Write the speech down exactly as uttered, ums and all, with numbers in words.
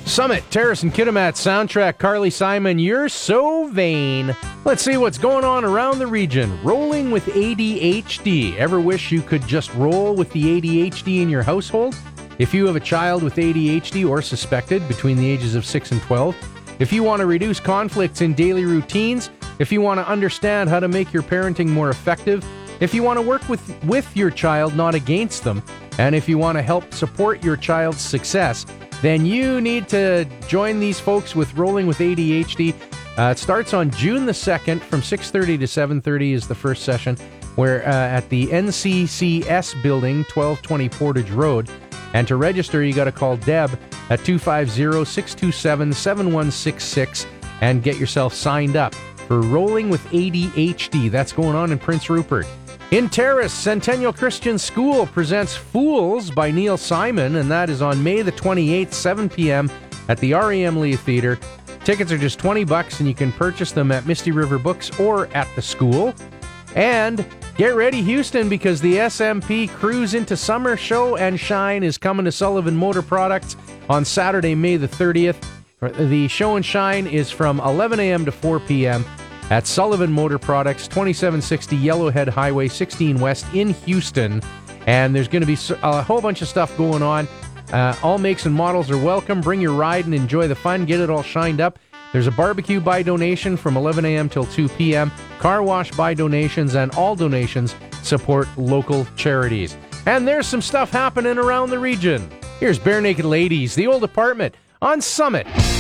Summit, Terrace and Kitimat soundtrack, Carly Simon, You're So Vain. Let's see what's going on around the region. Rolling with A D H D. Ever wish you could just roll with the A D H D in your household? If you have a child with A D H D or suspected between the ages of six and twelve, if you want to reduce conflicts in daily routines, if you want to understand how to make your parenting more effective, if you want to work with, with your child, not against them, and if you want to help support your child's success, then you need to join these folks with Rolling with A D H D. Uh, it starts on June the second from six thirty to seven thirty is the first session, where uh, at the N C C S building, twelve twenty Portage Road. And to register, you got to call Deb at two five zero, six two seven, seven one six six and get yourself signed up for Rolling with A D H D. That's going on in Prince Rupert. In Terrace, Centennial Christian School presents Fools by Neil Simon, and that is on May the twenty-eighth, seven p.m. at the R E M Lee Theatre. Tickets are just twenty bucks, and you can purchase them at Misty River Books or at the school. And get ready, Houston, because the S M P Cruise into Summer Show and Shine is coming to Sullivan Motor Products on Saturday, May the thirtieth. The show and shine is from eleven a.m. to four p.m. at Sullivan Motor Products, twenty-seven sixty Yellowhead Highway, sixteen West in Houston. And there's going to be a whole bunch of stuff going on. Uh, all makes and models are welcome. Bring your ride and enjoy the fun. Get it all shined up. There's a barbecue by donation from eleven a.m. till two p.m. Car wash by donations, and all donations support local charities. And there's some stuff happening around the region. Here's Bare Naked Ladies, The Old Apartment on Summit.